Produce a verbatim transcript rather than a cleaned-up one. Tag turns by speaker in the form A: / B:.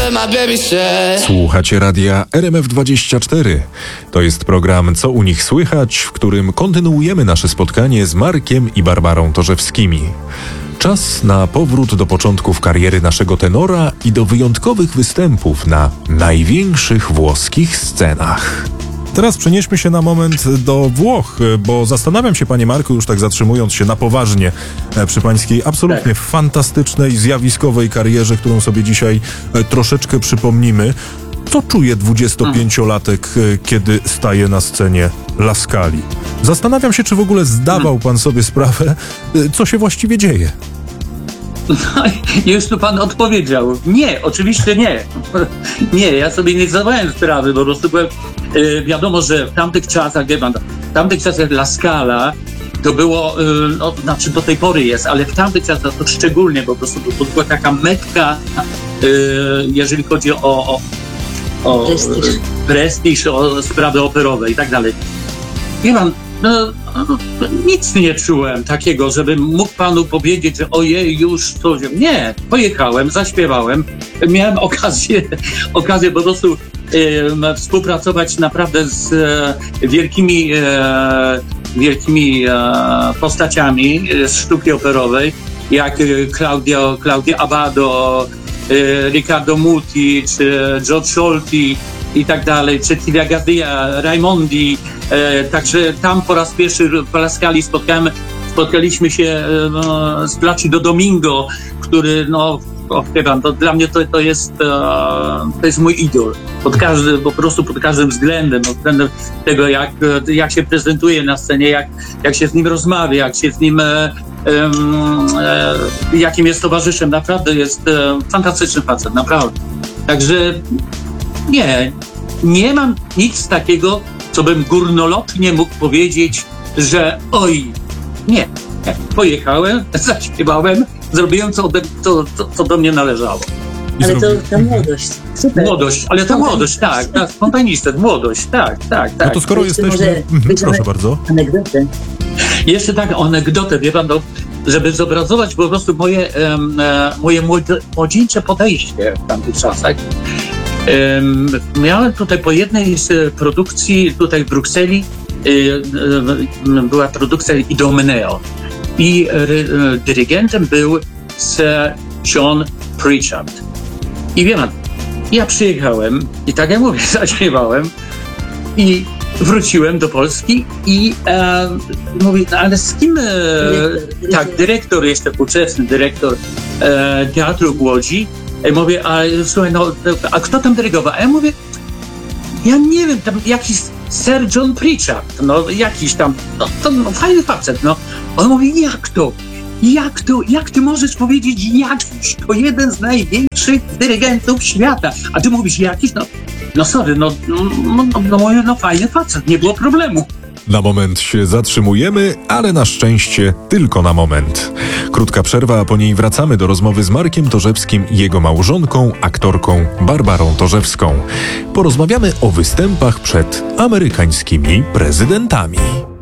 A: Słuchacie radia R M F dwadzieścia cztery. To jest program Co u nich słychać, w którym kontynuujemy nasze spotkanie z Markiem i Barbarą Torzewskimi. Czas na powrót do początków kariery naszego tenora i do wyjątkowych występów na największych włoskich scenach.
B: Teraz przenieśmy się na moment do Włoch, bo zastanawiam się, panie Marku, już tak zatrzymując się na poważnie przy pańskiej absolutnie
C: tak.
B: fantastycznej, zjawiskowej karierze, którą sobie dzisiaj troszeczkę przypomnimy. Co czuje dwudziestopięciolatek, kiedy staje na scenie La Scali? Zastanawiam się, czy w ogóle zdawał pan sobie sprawę, co się właściwie dzieje.
C: No, już tu pan odpowiedział. Nie, oczywiście nie. Nie, ja sobie nie zdawałem sprawy, bo po prostu byłem, yy, wiadomo, że w tamtych czasach, wie pan, w tamtych czasach La Scala to było, yy, no, znaczy do tej pory jest, ale w tamtych czasach to szczególnie po prostu to była taka mekka, yy, jeżeli chodzi o, o, o
D: prestiż.
C: prestiż, o sprawy operowe i tak dalej. Wie pan, no, no, nic nie czułem takiego, żebym mógł panu powiedzieć, że ojej, już coś. Nie, pojechałem, zaśpiewałem, miałem okazję, okazję po prostu e, współpracować naprawdę z e, wielkimi, e, wielkimi e, postaciami z sztuki operowej, jak Claudio, Claudio Abbado, e, Riccardo Muti, czy George Solti i tak dalej, czy Silvia Gaddia, Raimondi. E, także tam po raz pierwszy w La Scali spotkałem, spotkaliśmy się e, no, z Placido Domingo, który, no, o, wie pan, to dla mnie to, to jest e, to jest mój idol. Pod każdym, po prostu pod każdym względem, pod względem tego, jak, jak się prezentuje na scenie, jak, jak się z nim rozmawia, jak się z nim e, e, jakim jest towarzyszem. Naprawdę jest e, fantastyczny facet, naprawdę. Także nie, nie mam nic takiego, co bym górnolotnie mógł powiedzieć, że oj, nie, pojechałem, zaśpiewałem, zrobiłem co, co, co, co do mnie należało.
D: Ale to ta młodość, super.
C: Młodość, ale ta młodość, tak, tak, spontanistę, młodość, tak, tak, tak.
B: No to skoro
D: Jeszcze
B: jesteśmy...
D: może
B: Mhm, proszę bardzo.
D: Anegdotę.
C: Jeszcze tak, anegdotę, wie pan, no, żeby zobrazować po prostu moje, um, moje młode, młodzieńcze podejście w tamtych czasach. Um, miałem tutaj po jednej z produkcji tutaj w Brukseli, um, była produkcja Idomeneo i um, dyrygentem był Sir John Pritchard. I wie pan, ja przyjechałem i tak jak mówię, zaśpiewałem i wróciłem do Polski i e, mówię, no, ale z kim... E,
D: Dyrektor,
C: tak, dyrektor, jeszcze współczesny dyrektor e, Teatru w Łodzi. Ja mówię, a słuchaj, no, a kto tam dyrygował? A ja mówię, ja nie wiem, tam jakiś Sir John Pritchard, no jakiś tam, no, to no, fajny facet, no. On mówi, jak to? Jak to? Jak ty możesz powiedzieć jakiś? To jeden z największych dyrygentów świata. A ty mówisz jakiś? No, no sorry, no, no, no, no, no, no fajny facet, nie było problemu.
A: Na moment się zatrzymujemy, ale na szczęście tylko na moment. Krótka przerwa, a po niej wracamy do rozmowy z Markiem Torzewskim i jego małżonką, aktorką Barbarą Torzewską. Porozmawiamy o występach przed amerykańskimi prezydentami.